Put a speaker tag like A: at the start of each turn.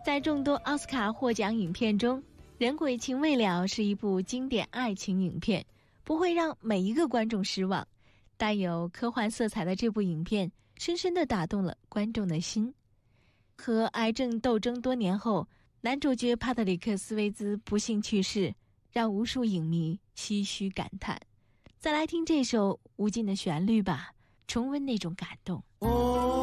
A: 在众多奥斯卡获奖影片中，《人鬼情未了》是一部经典爱情影片，不会让每一个观众失望。带有科幻色彩的这部影片，深深地打动了观众的心。和癌症斗争多年后，男主角帕特里克·斯威兹不幸去世，让无数影迷唏嘘感叹。再来听这首无尽的旋律吧，重温那种感动。